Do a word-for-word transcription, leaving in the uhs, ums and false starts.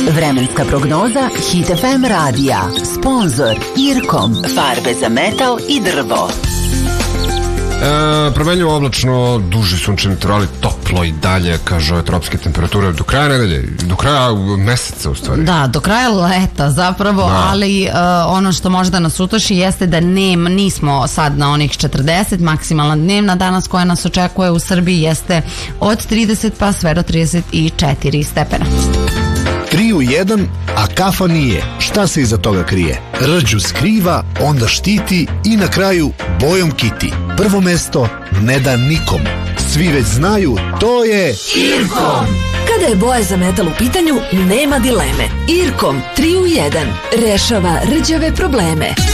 Vremenska prognoza Hit F M radija. Sponzor Irkom. Farbe za metal i drvo. E, promenljivo oblačno, duži sunčani intervali, toplo i dalje, kaže ove tropske temperature do kraja nedelje, do kraja meseca u stvari. Da, do kraja leta zapravo, da. Ali uh, ono što može da nas utoši jeste da nema, nismo sad na onih četrdeset, maksimalna dnevna danas koja nas očekuje u Srbiji jeste od trideset pa sve do trideset četiri stepena. tri u jedan, a kafa nije. Šta se iza toga krije? Rđu skriva, onda štiti i na kraju bojom kiti. Prvo mesto ne da nikom. Svi već znaju, to je Irkom. Kada je boja za metal u pitanju, nema dileme. Irkom tri u jedan rešava rđave probleme.